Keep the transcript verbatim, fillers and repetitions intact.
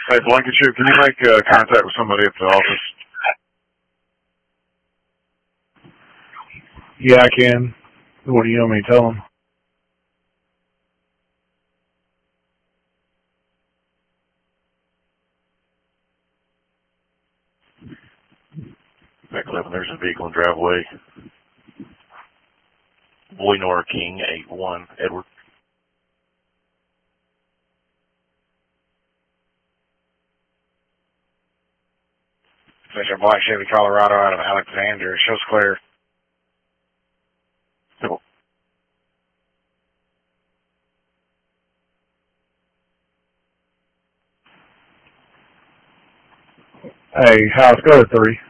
Hey, Blankenship, can you make uh, contact with somebody at the office? Yeah, I can. What do you want me to tell them? Back eleven, there's a vehicle in driveway. Boy Nora King, eight one, Edward. It's a black Chevy Colorado out of Alexandria. Shows clear. Cool. Hey, house, go to three.